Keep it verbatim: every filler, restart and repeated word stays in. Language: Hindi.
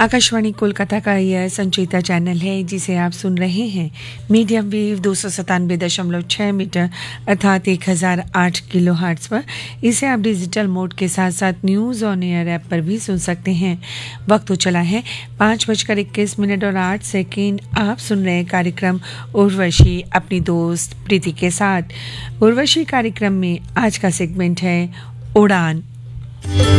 आकाशवाणी कोलकाता का यह संचेता चैनल है जिसे आप सुन रहे हैं मीडियम वेव दो सौ सतानवे दशमलव छः मीटर अर्थात एक हज़ार आठ किलो हर्ट्ज पर। इसे आप डिजिटल मोड के साथ साथ न्यूज़ ऑन एयर ऐप पर भी सुन सकते हैं। वक्त तो चला है पाँच बजकर इक्कीस मिनट और आठ सेकेंड। आप सुन रहे कार्यक्रम उर्वशी अपनी दोस्त प्रीति के साथ। उर्वशी कार्यक्रम में आज का सेगमेंट है उड़ान।